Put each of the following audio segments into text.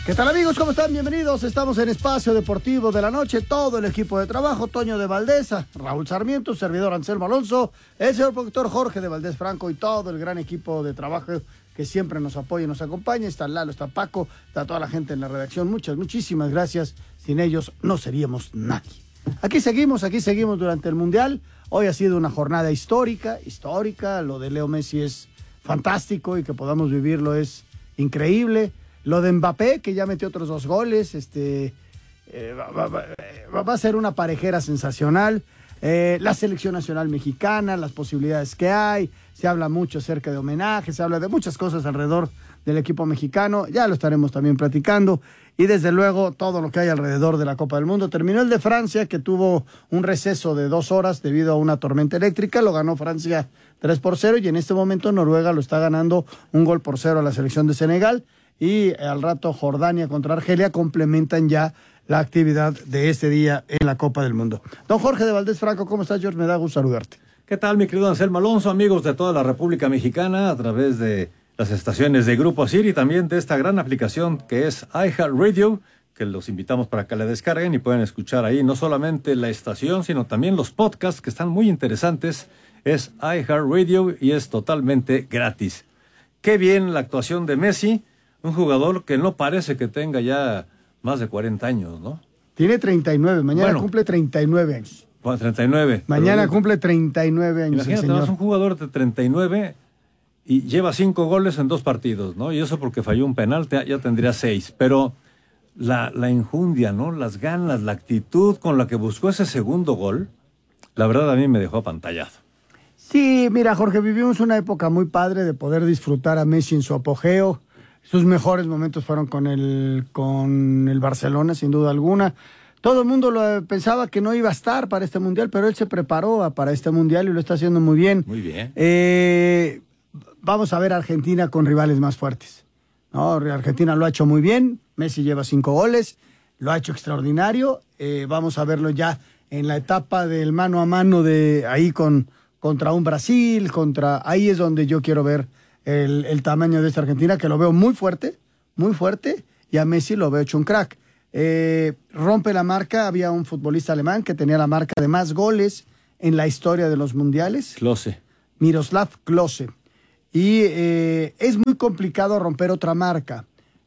¿Qué tal, amigos? ¿Cómo están? Bienvenidos. Estamos en Espacio Deportivo de la Noche. Todo el equipo de trabajo, Toño de Valdés, Raúl Sarmiento, servidor Anselmo Alonso, el señor productor Jorge de Valdés Franco y todo el gran equipo de trabajo que siempre nos apoya y nos acompaña. Está Lalo, está Paco, está toda la gente en la redacción. Muchísimas gracias. Sin ellos no seríamos nadie. Aquí seguimos durante el Mundial. Hoy ha sido una jornada histórica. Lo de Leo Messi es fantástico y que podamos vivirlo es increíble. Lo de Mbappé, que ya metió otros 2 goles, va a ser una parejera sensacional. La selección nacional mexicana, las posibilidades que hay, se habla mucho acerca de homenajes, se habla de muchas cosas alrededor del equipo mexicano, ya lo estaremos también platicando, y desde luego todo lo que hay alrededor de la Copa del Mundo. Terminó el de Francia, que tuvo un receso de 2 horas debido a una tormenta eléctrica, lo ganó Francia 3-0, y en este momento Noruega lo está ganando 1-0 a la selección de Senegal, y al rato Jordania contra Argelia complementan ya la actividad de este día en la Copa del Mundo. Don Jorge de Valdés Franco, ¿cómo estás, George? Me da gusto saludarte. ¿Qué tal, mi querido Anselmo Alonso? Amigos de toda la República Mexicana, a través de las estaciones de Grupo Asir y también de esta gran aplicación que es iHeartRadio, que los invitamos para que la descarguen y puedan escuchar ahí no solamente la estación, sino también los podcasts que están muy interesantes. Es iHeartRadio y es totalmente gratis. Qué bien la actuación de Messi, un jugador que no parece que tenga ya más de 40 años, ¿no? Tiene 39, mañana cumple 39 años. 39. Mañana cumple 39 años. Imagínate, es un jugador de 39 y lleva 5 goles en 2 partidos, ¿no? Y eso porque falló un penal, ya tendría 6. Pero la injundia, ¿no? Las ganas, la actitud con la que buscó ese segundo gol, la verdad a mí me dejó apantallado. Sí, mira, Jorge, vivimos una época muy padre de poder disfrutar a Messi en su apogeo. Sus mejores momentos fueron con el Barcelona, sin duda alguna. Todo el mundo pensaba que no iba a estar para este Mundial, pero él se preparó para este Mundial y lo está haciendo muy bien. Muy bien. Vamos a ver a Argentina con rivales más fuertes, ¿no? Argentina lo ha hecho muy bien, Messi lleva 5 goles, lo ha hecho extraordinario. Vamos a verlo ya en la etapa del mano a mano de ahí contra un Brasil, ahí es donde yo quiero ver el tamaño de esta Argentina, que lo veo muy fuerte, y a Messi lo veo hecho un crack. Rompe la marca, había un futbolista alemán que tenía la marca de más goles en la historia de los mundiales. Klose. Miroslav Klose. Y es muy complicado romper otra marca,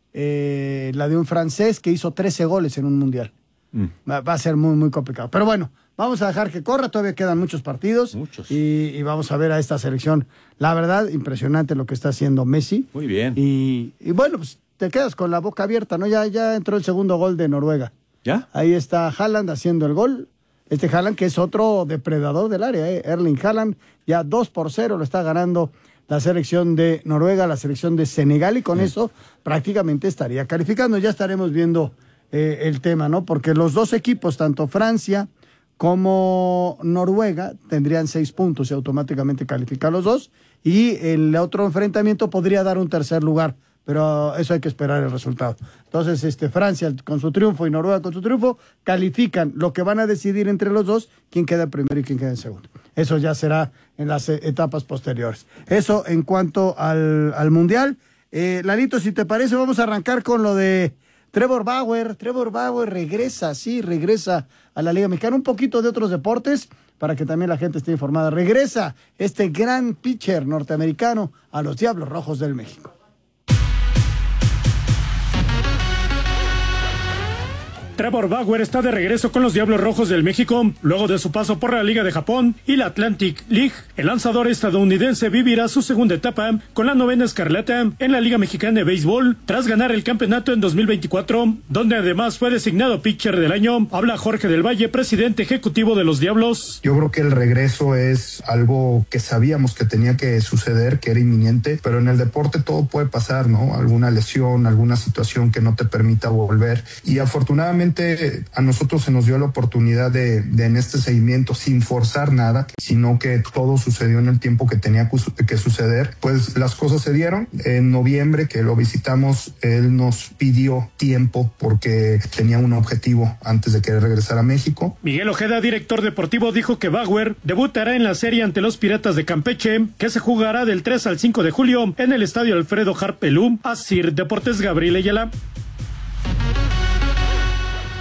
la de un francés que hizo 13 goles en un mundial. Va a ser muy, muy complicado. Pero bueno, vamos a dejar que corra, todavía quedan muchos partidos. Y vamos a ver a esta selección. La verdad, impresionante lo que está haciendo Messi. Muy bien. Y bueno, pues te quedas con la boca abierta, ¿no? Ya entró el segundo gol de Noruega. ¿Ya? Ahí está Haaland haciendo el gol. Haaland, que es otro depredador del área, Erling Haaland, ya 2-0 lo está ganando la selección de Noruega, la selección de Senegal, y con eso prácticamente estaría calificando. Ya estaremos viendo el tema, ¿no? Porque los dos equipos, tanto Francia como Noruega, tendrían 6 puntos y automáticamente califican los dos, y el otro enfrentamiento podría dar un tercer lugar, pero eso hay que esperar el resultado. Entonces, Francia con su triunfo y Noruega con su triunfo califican. Lo que van a decidir entre los dos, quién queda primero y quién queda en segundo. Eso ya será en las etapas posteriores. Eso en cuanto al Mundial. Lalito, si te parece, vamos a arrancar con lo de Trevor Bauer. Trevor Bauer regresa a la Liga Mexicana. Un poquito de otros deportes para que también la gente esté informada. Regresa este gran pitcher norteamericano a los Diablos Rojos del México. Trevor Bauer está de regreso con los Diablos Rojos del México, luego de su paso por la Liga de Japón y la Atlantic League. El lanzador estadounidense vivirá su segunda etapa con la 9ª escarlata en la Liga Mexicana de Béisbol, tras ganar el campeonato en 2024, donde además fue designado pitcher del año. Habla Jorge del Valle, presidente ejecutivo de los Diablos. Yo creo que el regreso es algo que sabíamos que tenía que suceder, que era inminente, pero en el deporte todo puede pasar, ¿no? Alguna lesión, alguna situación que no te permita volver, y afortunadamente a nosotros se nos dio la oportunidad de en este seguimiento, sin forzar nada, sino que todo sucedió en el tiempo que tenía que suceder. Pues las cosas se dieron. En noviembre, que lo visitamos, él nos pidió tiempo porque tenía un objetivo antes de querer regresar a México. Miguel Ojeda, director deportivo, dijo que Bauer debutará en la serie ante los Piratas de Campeche, que se jugará del 3 al 5 de julio en el estadio Alfredo Harp Pelú. Asir Deportes, Gabriel Ayala.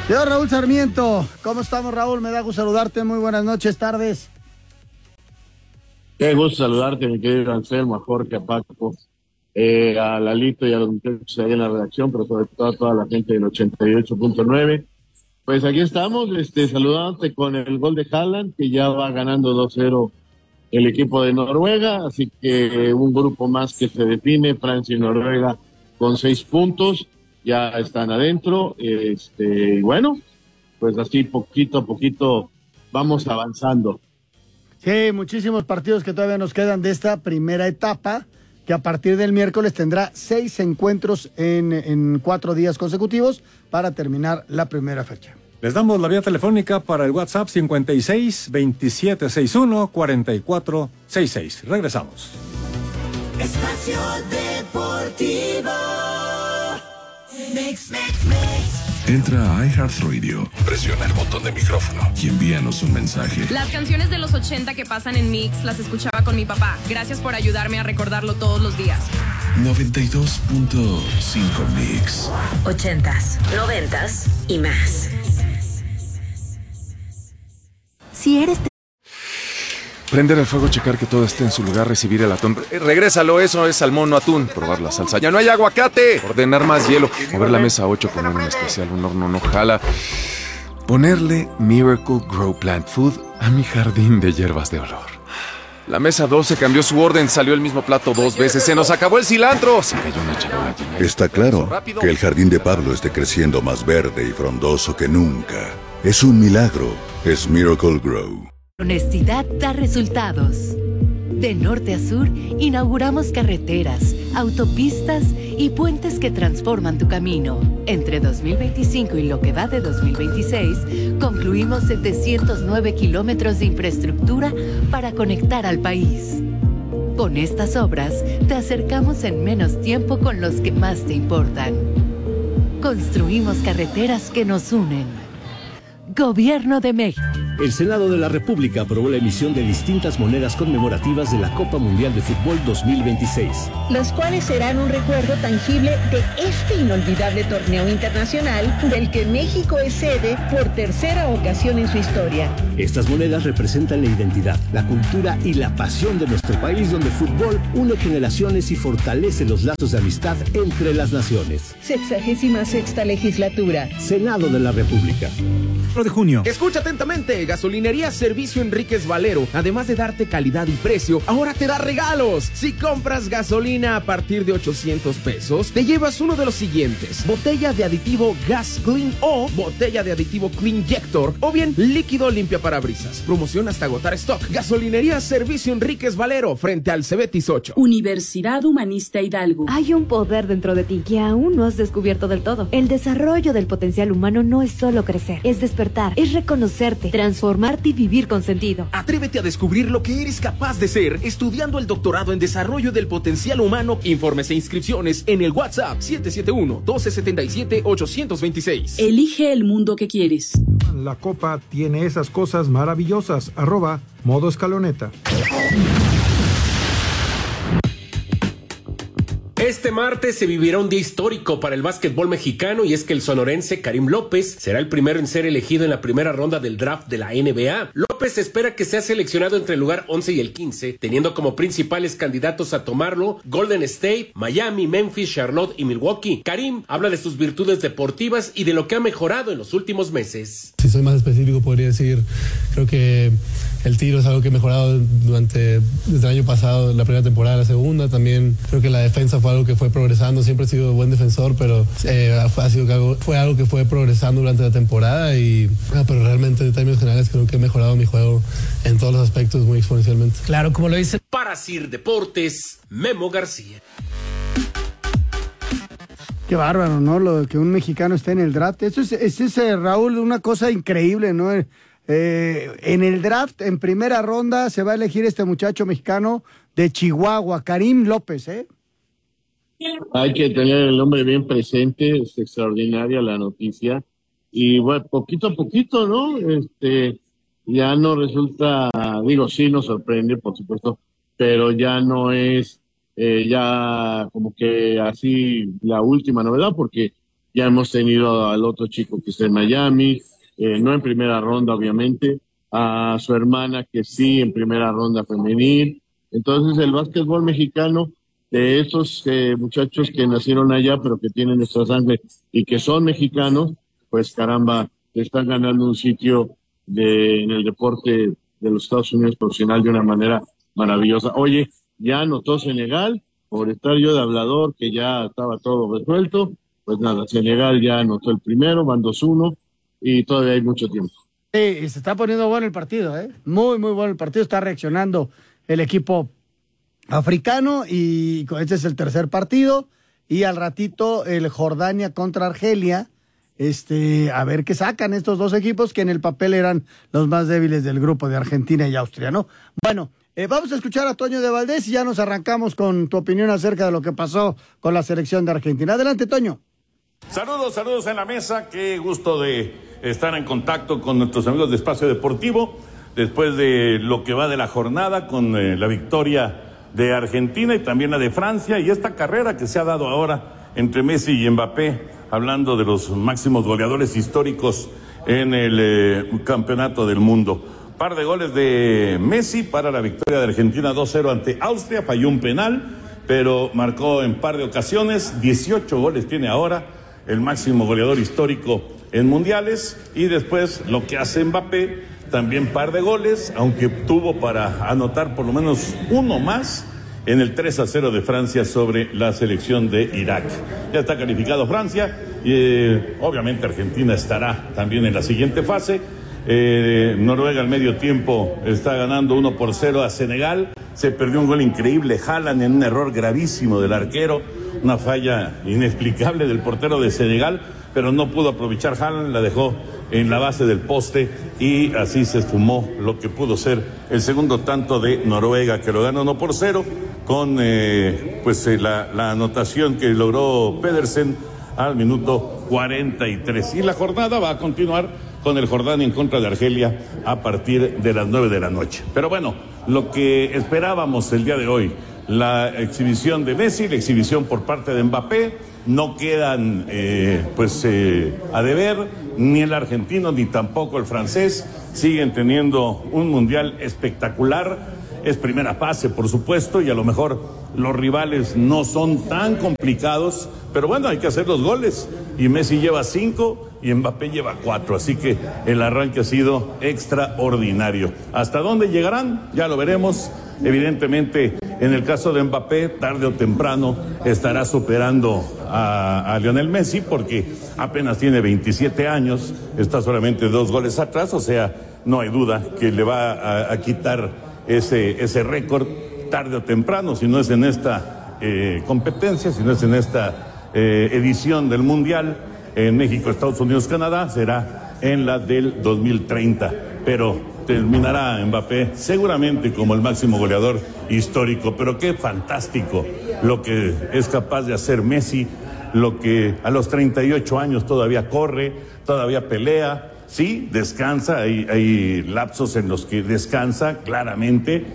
Señor Raúl Sarmiento, ¿cómo estamos, Raúl? Me da gusto saludarte. Muy buenas noches, tardes. Qué gusto saludarte, mi querido Anselmo, a Jorge, a Paco, a Lalito y a los muchachos ahí en la redacción, pero sobre todo a toda la gente del 88.9. Pues aquí estamos, saludándote con el gol de Haaland, que ya va ganando 2-0 el equipo de Noruega, así que un grupo más que se define, Francia y Noruega con 6 puntos, ya están adentro, y bueno, pues así poquito a poquito vamos avanzando. Sí, muchísimos partidos que todavía nos quedan de esta primera etapa, que a partir del miércoles tendrá 6 encuentros en 4 días consecutivos para terminar la primera fecha. Les damos la vía telefónica para el WhatsApp 56 27 61 44 66. Regresamos. Espacio Deportivo. Mix. Entra a iHeartRadio, presiona el botón de micrófono y envíanos un mensaje. Las canciones de los 80 que pasan en Mix las escuchaba con mi papá. Gracias por ayudarme a recordarlo todos los días. 92.5 Mix. 80s, 90s y más. Si eres... Prender el fuego, checar que todo esté en su lugar, recibir el atún. Regrésalo, eso es salmón, no atún. Probar la salsa. ¡Ya no hay aguacate! Ordenar más hielo. Mover la mesa 8, poner un especial, un horno no jala. Ponerle Miracle Grow Plant Food a mi jardín de hierbas de olor. La mesa 12 cambió su orden, salió el mismo plato 2 veces. ¡Se nos acabó el cilantro! Se cayó una charola llena. Está claro que el jardín de Pablo esté creciendo más verde y frondoso que nunca. Es un milagro. Es Miracle Grow. Honestidad da resultados. De norte a sur, inauguramos carreteras, autopistas y puentes que transforman tu camino. Entre 2025 y lo que va de 2026, concluimos 709 kilómetros de infraestructura para conectar al país. Con estas obras, te acercamos en menos tiempo con los que más te importan. Construimos carreteras que nos unen. Gobierno de México. El Senado de la República aprobó la emisión de distintas monedas conmemorativas de la Copa Mundial de Fútbol 2026. Las cuales serán un recuerdo tangible de este inolvidable torneo internacional del que México es sede por tercera ocasión en su historia. Estas monedas representan la identidad, la cultura y la pasión de nuestro país, donde el fútbol une generaciones y fortalece los lazos de amistad entre las naciones. 66ª legislatura. Senado de la República. De junio. Escucha atentamente, Gasolinería Servicio Enríquez Valero, además de darte calidad y precio, ahora te da regalos. Si compras gasolina a partir de 800 pesos, te llevas uno de los siguientes: botella de aditivo Gas Clean o botella de aditivo Cleanjector, o bien líquido limpia parabrisas. Promoción hasta agotar stock. Gasolinería Servicio Enríquez Valero, frente al Cebetis 8. Universidad Humanista Hidalgo. Hay un poder dentro de ti que aún no has descubierto del todo. El desarrollo del potencial humano no es solo crecer, es despertar, es reconocerte, transformarte y vivir con sentido. Atrévete a descubrir lo que eres capaz de ser estudiando el doctorado en desarrollo del potencial humano. Informes e inscripciones en el WhatsApp 771-1277-826. Elige el mundo que quieres. La Copa tiene esas cosas maravillosas. @Modo Escaloneta. Este martes se vivirá un día histórico para el básquetbol mexicano, y es que el sonorense Karim López será el primero en ser elegido en la primera ronda del draft de la NBA. López espera que sea seleccionado entre el lugar 11 y el 15, teniendo como principales candidatos a tomarlo Golden State, Miami, Memphis, Charlotte y Milwaukee. Karim habla de sus virtudes deportivas y de lo que ha mejorado en los últimos meses. Si soy más específico, podría decir, creo que el tiro es algo que he mejorado desde el año pasado, la primera temporada, la segunda. También creo que la defensa fue algo que fue progresando. Siempre he sido buen defensor, pero fue algo que fue progresando durante la temporada. Pero realmente en términos generales creo que he mejorado mi juego en todos los aspectos muy exponencialmente. Claro, como lo dice. Para Sir Deportes, Memo García. Qué bárbaro, ¿no? Lo de que un mexicano esté en el draft. Eso es Raúl, una cosa increíble, ¿no? En el draft, en primera ronda, se va a elegir este muchacho mexicano de Chihuahua, Karim López, ¿eh? Hay que tener el nombre bien presente, es extraordinaria la noticia. Y bueno, poquito a poquito, ¿no? Ya no resulta, sí nos sorprende, por supuesto, pero ya no es ya como que así la última novedad, porque Ya hemos tenido al otro chico que está en Miami, no en primera ronda, obviamente, a su hermana que sí en primera ronda femenil. Entonces el básquetbol mexicano, de esos muchachos que nacieron allá pero que tienen nuestra sangre y que son mexicanos, pues caramba, están ganando un sitio en el deporte de los Estados Unidos profesional de una manera maravillosa. Oye, ya anotó Senegal, por estar yo de hablador, que ya estaba todo resuelto. Pues nada, Senegal ya anotó el primero, van 2-1 y todavía hay mucho tiempo. Sí, se está poniendo bueno el partido, ¿eh? Muy, muy bueno el partido. Está reaccionando el equipo africano y este es el tercer partido. Y al ratito el Jordania contra Argelia. A ver qué sacan estos dos equipos que en el papel eran los más débiles del grupo de Argentina y Austria, ¿no? Bueno, vamos a escuchar a Toño de Valdés y ya nos arrancamos con tu opinión acerca de lo que pasó con la selección de Argentina. Adelante, Toño. Saludos en la mesa, qué gusto de estar en contacto con nuestros amigos de Espacio Deportivo, después de lo que va de la jornada con la victoria de Argentina y también la de Francia y esta carrera que se ha dado ahora entre Messi y Mbappé, hablando de los máximos goleadores históricos en el campeonato del mundo. Par de goles de Messi para la victoria de Argentina 2-0 ante Austria, falló un penal, pero marcó en par de ocasiones, 18 goles tiene ahora, el máximo goleador histórico en mundiales, y después lo que hace Mbappé, también par de goles, aunque tuvo para anotar por lo menos uno más en el 3-0 de Francia sobre la selección de Irak. Ya está calificado Francia, y obviamente Argentina estará también en la siguiente fase. Noruega al medio tiempo está ganando 1-0 a Senegal. Se perdió un gol increíble, Haaland, en un error gravísimo del arquero, una falla inexplicable del portero de Senegal, pero no pudo aprovechar Haaland, la dejó en la base del poste y así se esfumó lo que pudo ser el segundo tanto de Noruega, que lo ganó 1-0 con la anotación que logró Pedersen al minuto 43. Y la jornada va a continuar con el Jordania en contra de Argelia a partir de las 9 de la noche. Pero bueno, lo que esperábamos el día de hoy, la exhibición de Messi, la exhibición por parte de Mbappé, no quedan a deber, ni el argentino ni tampoco el francés, siguen teniendo un mundial espectacular. Es primera fase, por supuesto, y a lo mejor los rivales no son tan complicados, pero bueno, hay que hacer los goles, y Messi lleva 5 y Mbappé lleva 4, así que el arranque ha sido extraordinario. ¿Hasta dónde llegarán? Ya lo veremos. Evidentemente, en el caso de Mbappé, tarde o temprano estará superando a Lionel Messi, porque apenas tiene 27 años, está solamente 2 goles atrás, o sea, no hay duda que le va a quitar ese récord tarde o temprano, si no es en esta competencia, si no es en esta edición del Mundial en México, Estados Unidos, Canadá, será en la del 2030, pero terminará Mbappé seguramente como el máximo goleador histórico. Pero qué fantástico lo que es capaz de hacer Messi, lo que a los 38 años todavía corre, todavía pelea. Sí, descansa, hay lapsos en los que descansa, claramente,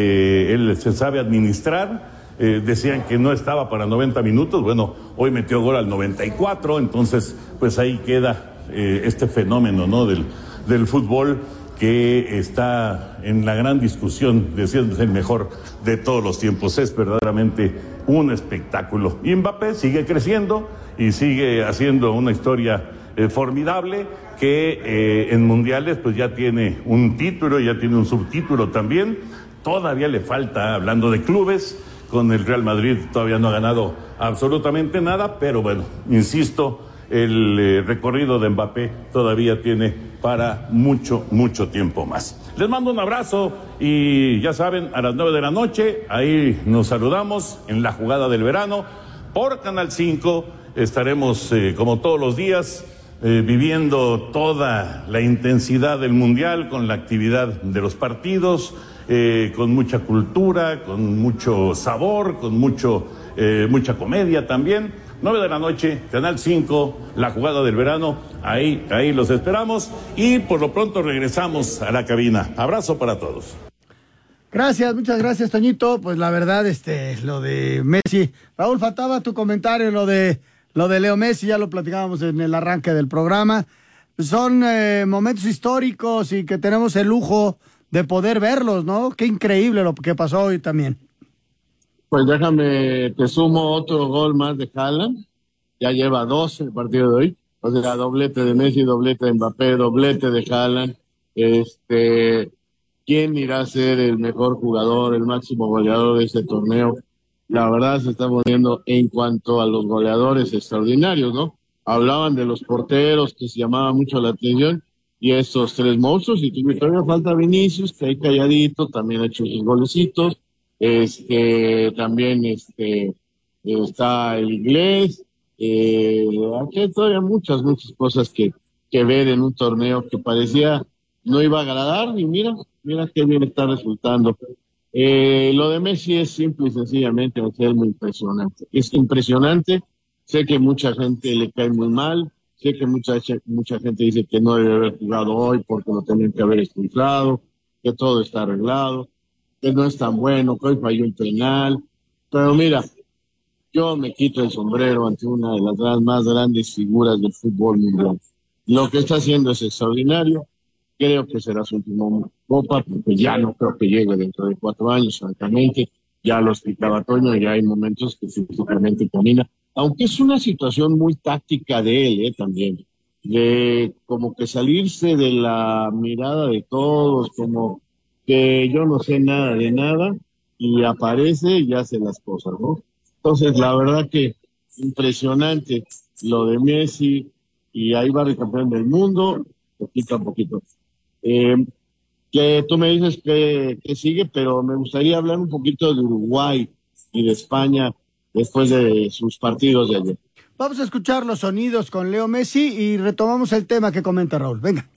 él se sabe administrar. Decían que no estaba para 90 minutos, bueno, hoy metió gol al 94, entonces pues ahí queda este fenómeno, ¿no?, del fútbol, que está en la gran discusión de si es el mejor de todos los tiempos. Es verdaderamente un espectáculo. Y Mbappé sigue creciendo y sigue haciendo una historia formidable, que en mundiales pues ya tiene un título, ya tiene un subtítulo también. Todavía le falta, hablando de clubes, con el Real Madrid todavía no ha ganado absolutamente nada, pero bueno, insisto, el recorrido de Mbappé todavía tiene para mucho, mucho tiempo más. Les mando un abrazo y ya saben, a las 9 de la noche, ahí nos saludamos en la jugada del verano por Canal 5. Estaremos como todos los días viviendo toda la intensidad del Mundial con la actividad de los partidos, con mucha cultura, con mucho sabor, con mucha comedia también. 9 de la noche, Canal 5, la jugada del verano, ahí los esperamos y por lo pronto regresamos a la cabina. Abrazo para todos. Gracias, muchas gracias, Toñito. Pues la verdad, lo de Messi. Raúl, faltaba tu comentario, lo de lo de Leo Messi, ya lo platicábamos en el arranque del programa. Son momentos históricos y que tenemos el lujo de poder verlos, ¿no? Qué increíble lo que pasó hoy también. Pues déjame, te sumo otro gol más de Haaland. Ya lleva 2 el partido de hoy. O sea, doblete de Messi, doblete de Mbappé, doblete de Haaland. ¿Quién irá a ser el mejor jugador, el máximo goleador de este torneo? La verdad se está poniendo en cuanto a los goleadores extraordinarios, ¿no? Hablaban de los porteros que se llamaba mucho la atención y estos 3 monstruos, y todavía falta Vinicius, que ahí calladito, también ha hecho sus golecitos. También está el inglés. Aquí hay todavía muchas cosas que ver en un torneo que parecía no iba a agradar, y mira qué bien está resultando. Lo de Messi es simple y sencillamente muy impresionante. Es impresionante. Sé que mucha gente le cae muy mal. Sé que mucha gente dice que no debe haber jugado hoy porque lo tenían que haber expulsado, que todo está arreglado, que no es tan bueno, que hoy falló un penal. Pero mira, yo me quito el sombrero ante una de las más grandes figuras del fútbol mundial. Lo que está haciendo es extraordinario. Creo que será su última Copa, porque ya no creo que llegue dentro de 4 años, francamente. Ya lo explicaba Toño, ya hay momentos que físicamente camina. Aunque es una situación muy táctica de él, también. De como que salirse de la mirada de todos, como que yo no sé nada de nada, y aparece y hace las cosas, ¿no? Entonces, la verdad que impresionante lo de Messi, y ahí va el campeón del mundo, poquito a poquito. Que tú me dices que sigue, pero me gustaría hablar un poquito de Uruguay y de España después de sus partidos de ayer. Vamos a escuchar los sonidos con Leo Messi y retomamos el tema que comenta Raúl. Venga.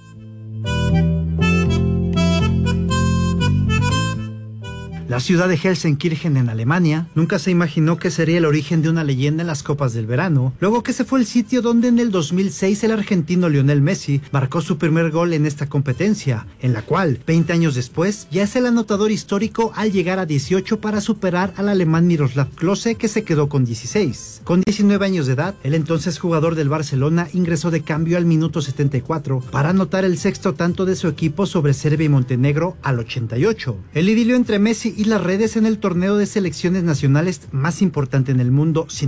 La ciudad de Helsenkirchen en Alemania nunca se imaginó que sería el origen de una leyenda en las Copas del Verano, luego que se fue el sitio donde en el 2006 el argentino Lionel Messi marcó su primer gol en esta competencia, en la cual, 20 años después, ya es el anotador histórico al llegar a 18 para superar al alemán Miroslav Klose, que se quedó con 16. Con 19 años de edad, el entonces jugador del Barcelona ingresó de cambio al minuto 74 para anotar el 6º tanto de su equipo sobre Serbia y Montenegro al 88. El idilio entre Messi y las redes en el torneo de selecciones nacionales más importante en el mundo, sin